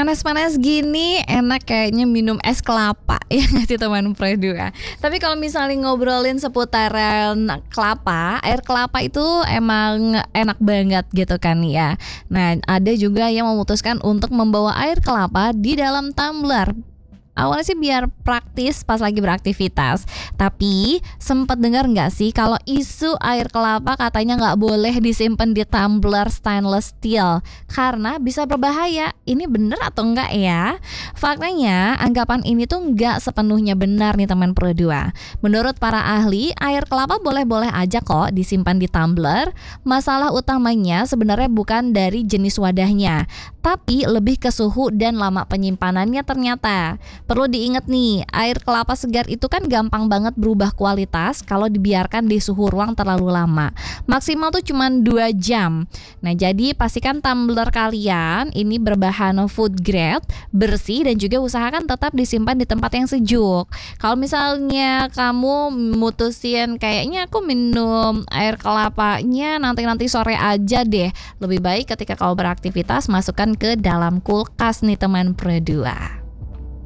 panas-panas gini enak kayaknya minum es kelapa ya nggak sih teman Pro 2. Tapi kalau misalnya ngobrolin seputaran kelapa, air kelapa itu emang enak banget gitu kan ya. Nah, ada juga yang memutuskan untuk membawa air kelapa di dalam tumbler. Awalnya sih biar praktis pas lagi beraktivitas. Tapi sempat dengar nggak sih kalau isu air kelapa katanya nggak boleh disimpan di tumbler stainless steel karena bisa berbahaya. Ini bener atau enggak ya? Faktanya anggapan ini tuh nggak sepenuhnya benar nih teman Pro 2. Menurut para ahli, air kelapa boleh-boleh aja kok disimpan di tumbler. Masalah utamanya sebenarnya bukan dari jenis wadahnya, tapi lebih ke suhu dan lama penyimpanannya ternyata. Perlu diingat nih, air kelapa segar itu kan gampang banget berubah kualitas kalau dibiarkan di suhu ruang terlalu lama. Maksimal tuh cuma 2 jam. Nah, jadi pastikan tumbler kalian ini berbahan food grade, bersih dan juga usahakan tetap disimpan di tempat yang sejuk. Kalau misalnya kamu mutusin kayaknya aku minum air kelapanya nanti sore aja deh. Lebih baik ketika kau beraktivitas masukkan ke dalam kulkas nih teman Pro 2.